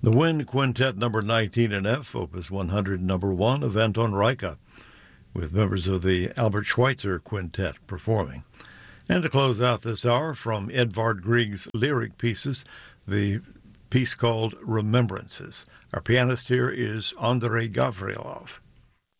The Wind Quintet number 19 in F, Opus 100 number 1 of Anton Reicha, with members of the Albert Schweitzer Quintet performing. And to close out this hour, from Edvard Grieg's lyric pieces, the piece called Remembrances. Our pianist here is Andrei Gavrilov.